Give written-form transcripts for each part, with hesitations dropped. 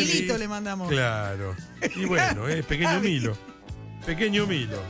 Milito le mandamos. Claro. Y bueno, pequeño Milo. Pequeño Milo.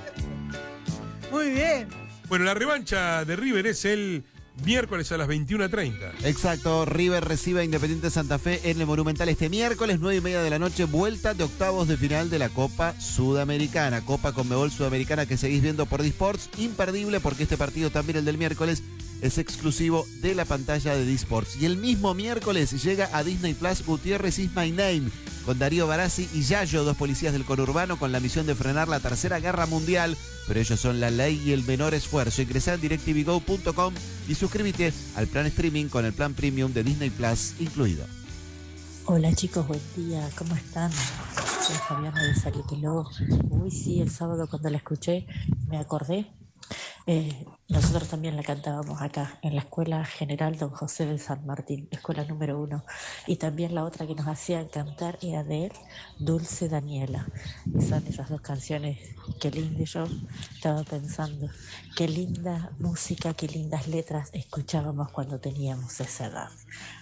Muy bien. Bueno, la revancha de River es el miércoles a las 21:30. Exacto, River recibe a Independiente Santa Fe en el Monumental este miércoles, 9:30 de la noche, vuelta de octavos de final de la Copa Sudamericana. Copa Conmebol Sudamericana que seguís viendo por Disports. Imperdible porque este partido, también el del miércoles, es exclusivo de la pantalla de Disports. Y el mismo miércoles llega a Disney Plus Gutiérrez Is My Name, con Darío Barassi y Yayo, dos policías del conurbano con la misión de frenar la Tercera Guerra Mundial, pero ellos son la ley y el menor esfuerzo. Ingresá en directvgo.com y suscríbete al plan streaming con el plan premium de Disney Plus incluido. Hola chicos, buen día, ¿cómo están? Soy Fabiana de Saliteló. Uy, sí, el sábado cuando la escuché me acordé. Nosotros también la cantábamos acá en la Escuela General Don José de San Martín, escuela número 1. Y también la otra que nos hacían cantar era de él, Dulce Daniela. Y son esas dos canciones que linda. Yo estaba pensando, qué linda música, qué lindas letras escuchábamos cuando teníamos esa edad.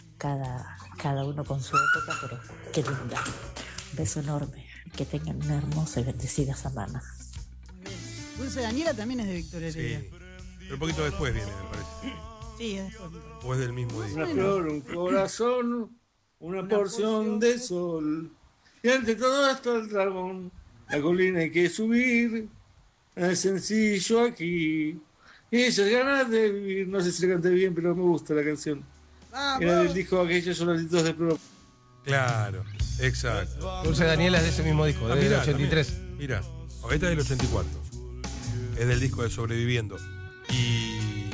Cada uno con su época, pero qué linda. Un beso enorme. Que tengan una hermosa y bendecida semana. Dulce Daniela también es de Victoria Heredia. Sí. Pero un poquito después viene, me parece. Sí, es después. O es del mismo día. Una flor, un corazón, una porción de sol. Y ante todo esto el dragón. La colina hay que subir. Es sencillo aquí. Y esas ganas de vivir. No sé si la canté bien, pero me gusta la canción. ¡Vamos! Era del disco Aquellos Soladitos de Pro. Claro, exacto. Dulce Daniela es de ese mismo disco, del 83. Mira, esta es del 84. Es del disco de Sobreviviendo. Y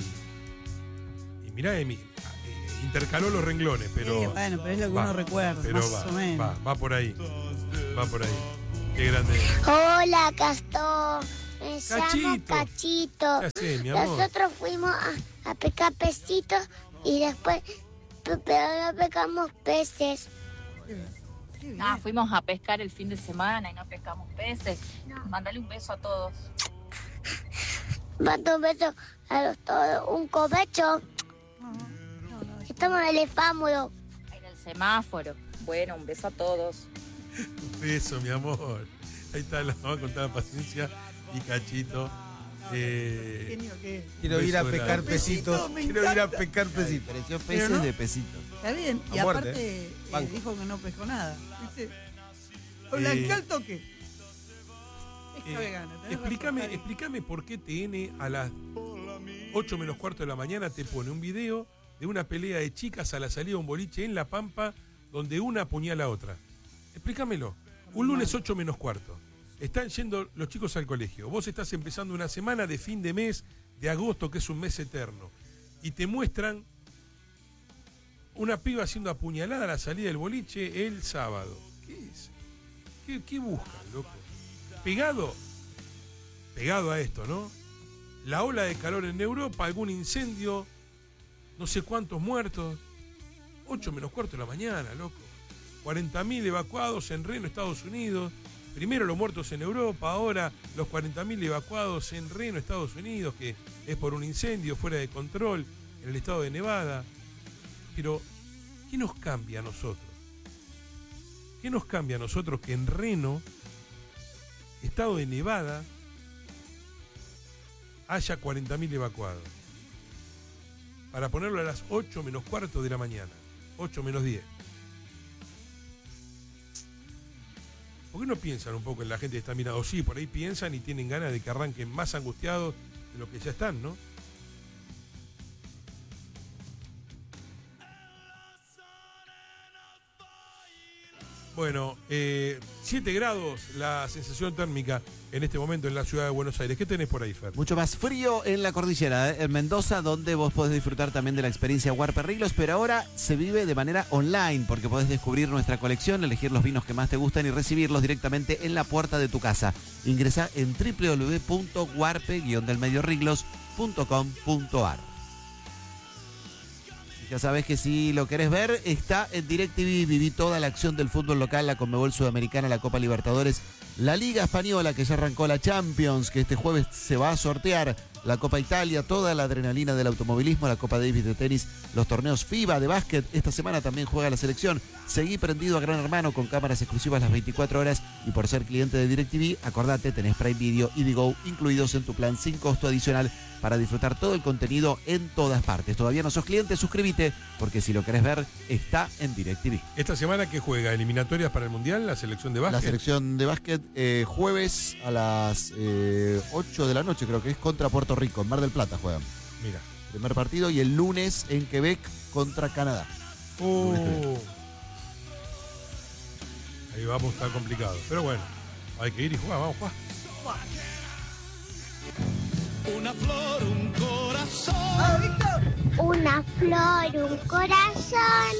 mirá, intercaló los renglones, pero. Sí, bueno, pero es lo que uno recuerda, pero más o menos. Va por ahí. Va por ahí. Qué grande. Hola, Castor. Me Cachito. llamo Cachito. ¿Qué hacés, mi amor? Nosotros fuimos a pescar pesitos y después, pero no pescamos peces. Fuimos a pescar el fin de semana y no pescamos peces. Mándale un beso a todos. Mando un beso a los todos. Un cobecho. Estamos en el elefámulo. En el semáforo. Bueno, un beso a todos. Un beso, mi amor. Ahí está, la mamá con toda la paciencia. Y Cachito. Quiero ir a pescar Pesito, pesitos. me Quiero ir a encanta. pescar pesitos. Pareció Pero peces no. de pesitos. Está bien, y A muerte, aparte banco. dijo que no pescó nada. ¿Viste? Lo blanqueó al toque. Pesca vegana. tenés razón, Javi. Explícame por qué TN a las 8 menos cuarto de la mañana te pone un video de una pelea de chicas a la salida de un boliche en La Pampa donde una apuñala a otra. Explícamelo. Un lunes 8 menos cuarto. Están yendo los chicos al colegio. Vos estás empezando una semana de fin de mes, de agosto, que es un mes eterno. Y te muestran una piba siendo apuñalada a la salida del boliche el sábado. ¿Qué es? ¿Qué buscan, loco? Pegado a esto, ¿no? La ola de calor en Europa, algún incendio, no sé cuántos muertos. 8 menos cuarto de la mañana, loco. 40.000 evacuados en Reno, Estados Unidos. Primero los muertos en Europa, ahora los 40.000 evacuados en Reno, Estados Unidos, que es por un incendio fuera de control en el estado de Nevada. Pero, ¿qué nos cambia a nosotros? ¿Qué nos cambia a nosotros que en Reno, estado de Nevada, haya 40.000 evacuados? Para ponerlo a las 8 menos cuarto de la mañana, 8 menos 10. ¿Por qué no piensan un poco en la gente que está mirando? O sí, por ahí piensan y tienen ganas de que arranquen más angustiados de lo que ya están, ¿no? Bueno, 7 grados la sensación térmica en este momento en la ciudad de Buenos Aires. ¿Qué tenés por ahí, Fer? Mucho más frío en la cordillera, en Mendoza, donde vos podés disfrutar también de la experiencia Huarperrilos, pero ahora se vive de manera online, porque podés descubrir nuestra colección, elegir los vinos que más te gustan y recibirlos directamente en la puerta de tu casa. Ingresá en www.huarpe-delmedioriglos.com.ar. Ya sabés que si lo querés ver, está en DirecTV. Viví toda la acción del fútbol local, la Conmebol Sudamericana, la Copa Libertadores, la Liga Española, que ya arrancó la Champions, que este jueves se va a sortear la Copa Italia, toda la adrenalina del automovilismo, la Copa Davis de tenis, los torneos FIBA de básquet. Esta semana también juega la selección. Seguí prendido a Gran Hermano con cámaras exclusivas las 24 horas y por ser cliente de DirecTV, acordate, tenés Prime Video y Digo incluidos en tu plan sin costo adicional para disfrutar todo el contenido en todas partes. Todavía no sos cliente, suscríbete, porque si lo querés ver, está en DirecTV. ¿Esta semana qué juega? ¿Eliminatorias para el Mundial? ¿La selección de básquet? La selección de básquet jueves a las 8 de la noche, creo que es contra Puerto Rico. En Mar del Plata juegan. Mira. Primer partido y el lunes en Quebec contra Canadá. Ahí vamos a estar complicado. Pero bueno, hay que ir y jugar. Vamos a jugar. Una flor, un corazón. Una flor, un corazón.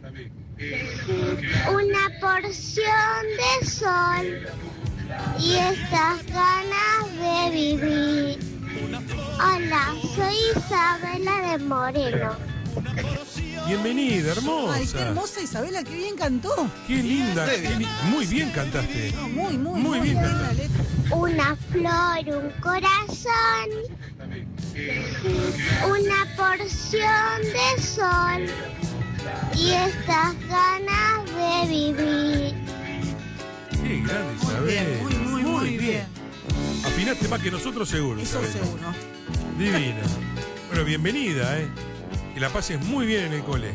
Una porción de sol. Y estas ganas de vivir. Hola, soy Isabela de Moreno. Bienvenida, hermosa. Ay, qué hermosa Isabela, qué bien cantó. Qué linda. Muy bien cantaste. No, muy bien la cantaste. letra. Una flor, un corazón. Una porción de sol. Y estas ganas de vivir. Qué grande, Isabel. Muy bien. Afinaste más que nosotros seguro. Eso Isabel. seguro. Divina. Bueno, bienvenida, Que la pases muy bien en el cole.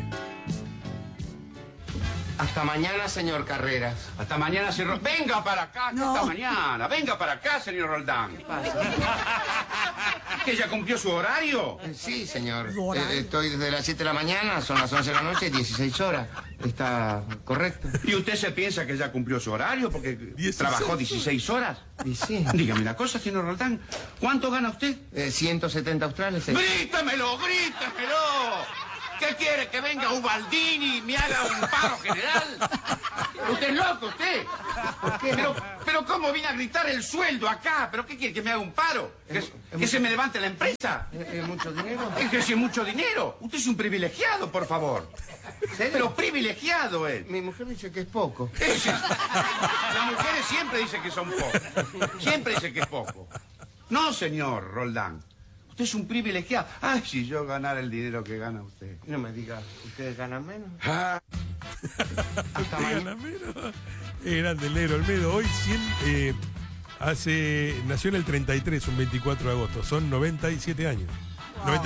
Hasta mañana, señor Carreras. Hasta mañana, señor. Venga para acá, No. hasta mañana. Venga para acá, señor Roldán. ¿Qué pasa? ¿Que ya cumplió su horario? Sí, señor. ¿Su horario? Estoy desde las 7 de la mañana, son las 11 de la noche, 16 horas. Está correcto. ¿Y usted se piensa que ya cumplió su horario porque 16 trabajó 16 horas? Y sí. Dígame una cosa, señor Roldán. ¿Cuánto gana usted? 170 australes. ¡Grítamelo, grítamelo! ¿Qué quiere? ¿Que venga Ubaldini y me haga un paro general? ¿Usted es loco, usted? ¿Por qué? Pero ¿cómo vine a gritar el sueldo acá? ¿Pero qué quiere? ¿Que me haga un paro? ¿Que se me levante la empresa? ¿Es mucho dinero? Es que si es mucho dinero. Usted es un privilegiado, por favor. Pero privilegiado es. Mi mujer dice que es poco. Las mujeres siempre dicen que son pocos. Siempre dicen que es poco. No, señor Roldán. Usted es un privilegiado. Ay, si yo ganara el dinero que gana usted. No me diga, ¿ustedes ganan menos? Ah. Hasta mañana. Es grande el negro Olmedo. Hoy nació en el 33, un 24 de agosto. Son 97 años. Wow.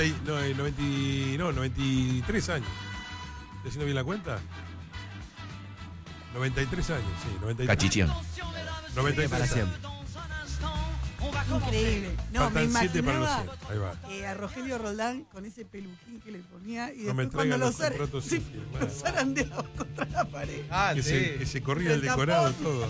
93 años. ¿Estoy haciendo bien la cuenta? 93 años, sí. 93. Cachichión. 93 para años. siempre. Increíble. No, me Faltan 7 para los imaginaba 100. Ahí va. a Rogelio Roldán con ese peluquín que le ponía y No me después cuando traigan lo los contratos sí, sucios, lo madre. zarandeaba contra la pared. Que se corría el decorado todo.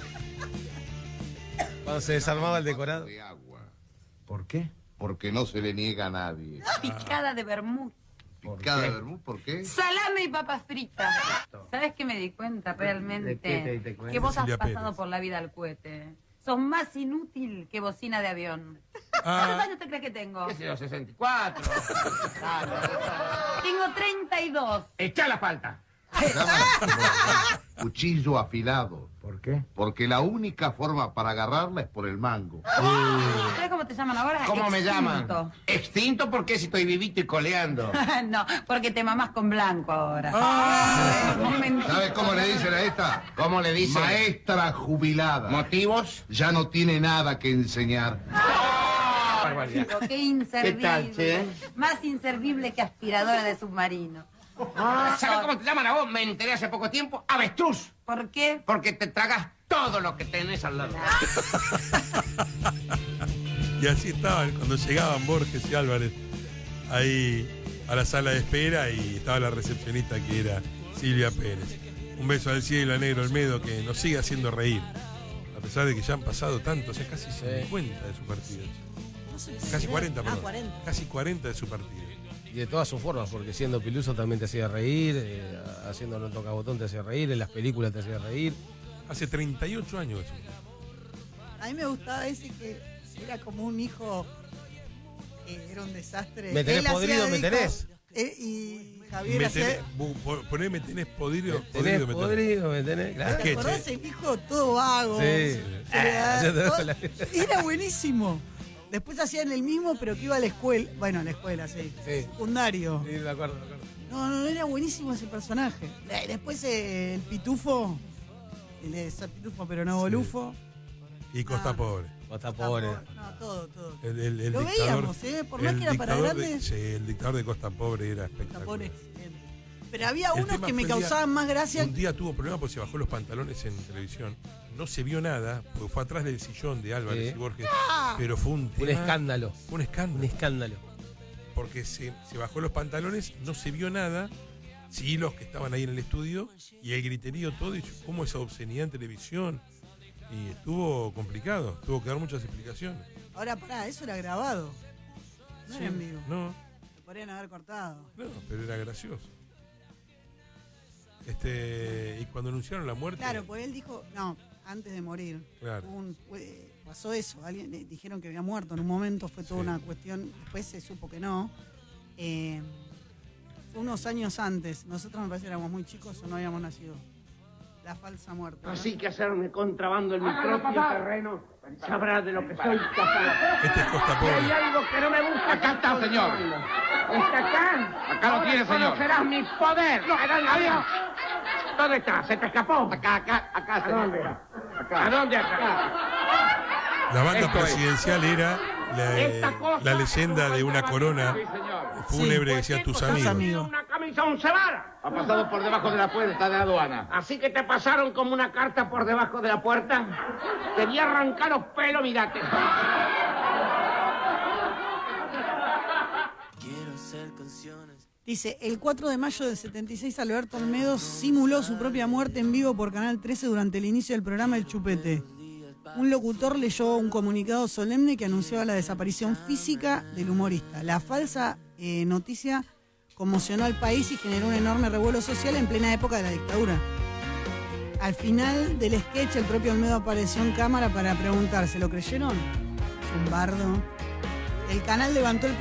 Cuando se desarmaba el decorado. De agua. ¿Por qué? Porque no se le niega a nadie. Picada de vermut. Picada de vermut, ¿por qué? Salame y papas fritas. ¿Sabes qué me di cuenta realmente? ¿De qué te cuenta? Que vos has Silvia pasado Pérez. por la vida al cohete. Sos más inútil que bocina de avión. Ah. ¿Cuántos años te crees que tengo? ¿Qué sé yo, 64? Tengo 32. ¡Echa la falta! Cuchillo afilado. ¿Por qué? Porque la única forma para agarrarla es por el mango. ¿Sabes cómo te llaman ahora? ¿Cómo me Extinto. llaman? ¿Extinto? ¿Por qué si estoy vivito y coleando? No, porque te mamás con blanco ahora. ¿Sabes cómo le dicen a esta? ¿Cómo le dicen? Maestra jubilada. ¿Motivos? Ya no tiene nada que enseñar. Barbaridad. Qué inservible. ¿Qué tal, che? Más inservible que aspiradora de submarino. ¿Sabes cómo te llaman a vos? Me enteré hace poco tiempo. Avestruz. ¿Por qué? Porque te tragas todo lo que tenés al lado. Y así estaban cuando llegaban Borges y Álvarez ahí a la sala de espera y estaba la recepcionista que era Silvia Pérez. Un beso al cielo, a Negro Olmedo, que nos sigue haciendo reír. A pesar de que ya han pasado tantos, o sea, casi 50 de su partido. Casi 40, perdón. 40. Casi 40 de su partido. Y de todas sus formas, porque siendo Piluso también te hacía reír, haciendo No Toca Botón te hacía reír, en las películas te hacía reír. Hace 38 años eso. A mí me gustaba ese que era como un hijo que era un desastre. ¿Me tenés Él hacía podrido, de me hijo, tenés? Y Javier hacía... Poné me tenés podrido, Tenés podrido, me tenés. podrido, ¿me tenés? Claro. Es que, ¿Te acordás el hijo todo vago? Sí. Era buenísimo. Después hacían el mismo, pero que iba a la escuela. Bueno, a la escuela, sí. Secundario. Sí, me acuerdo. No, era buenísimo ese personaje. Después el pitufo. El de ser pitufo, pero no bolufo. Y Costa Pobre. Costa Pobre. No, todo. El Lo dictador, veíamos, por más que era para grandes. Sí, el dictador de Costa Pobre era Costa espectacular. Pobre excelente. Pero había El unos tema que me fue el día- causaban más gracia. Un día tuvo problemas porque se bajó los pantalones en televisión. No se vio nada, porque fue atrás del sillón de Álvarez y Borges. Pero fue un escándalo. Un escándalo. Un escándalo. Porque se bajó los pantalones, no se vio nada. Sí, los que estaban ahí en el estudio. Y el griterío todo. Y cómo esa obscenidad en televisión. Y estuvo complicado. Tuvo que dar muchas explicaciones. Ahora, pará, eso era grabado. No Sí, era en vivo. No, Lo podrían haber cortado. no, pero era gracioso. Y cuando anunciaron la muerte. Claro, pues él dijo, no, antes de morir. Claro. Pasó eso. Alguien le dijeron que había muerto en un momento, fue toda una cuestión. Después se supo que no. Fue unos años antes. Nosotros me parece que éramos muy chicos o no habíamos nacido. La falsa muerte. ¿no? Así que hacerme contrabando en mi propio terreno, sabrá de lo que soy capaz. Este es Costa Si hay Pobre. algo que no me gusta, Acá está, señor. ¿Está acá? Acá lo tiene, señor. Conocerás mi poder. Adiós. ¿Dónde está? ¿Se te escapó? Acá, ¿A señor. dónde? Acá. ¿A dónde acá? La banda Esto es. presidencial era la leyenda de una corona fúnebre que decía tus amigos. Una camisa oncevara. Ha pasado por debajo de la puerta de aduana. Así que te pasaron como una carta por debajo de la puerta. Te vi arrancar los pelos, mirate. Dice, el 4 de mayo del 76 Alberto Olmedo simuló su propia muerte en vivo por Canal 13 durante el inicio del programa El Chupete. Un locutor leyó un comunicado solemne que anunciaba la desaparición física del humorista. La falsa noticia conmocionó al país y generó un enorme revuelo social en plena época de la dictadura. Al final del sketch, el propio Olmedo apareció en cámara para preguntar, ¿se lo creyeron? Es un bardo. El canal levantó el